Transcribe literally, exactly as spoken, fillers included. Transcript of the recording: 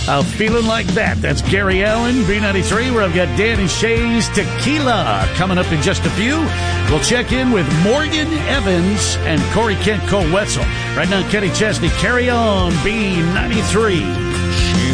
Uh, feeling like that. That's Gary Allen, B ninety-three, where I've got Danny Shay's Tequila coming up in just a few. We'll check in with Morgan Evans and Corey Kent Cole Wetzel. Right now, Kenny Chesney, Carry On, B ninety-three.